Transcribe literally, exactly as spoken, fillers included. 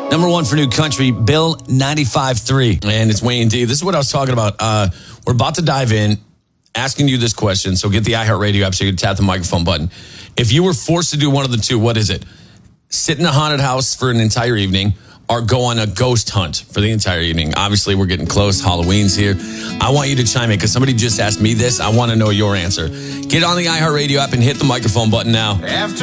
Number one for new country, Bill ninety-five three. And it's Wayne D. This is what I was talking about. Uh, we're about to dive in, asking you this question. So get the iHeartRadio app so you can tap the microphone button. If you were forced to do one of the two, what is it? Sit in a haunted house for an entire evening or go on a ghost hunt for the entire evening? Obviously, we're getting close. Halloween's here. I want you to chime in because somebody just asked me this. I want to know your answer. Get on the iHeartRadio app and hit the microphone button now. After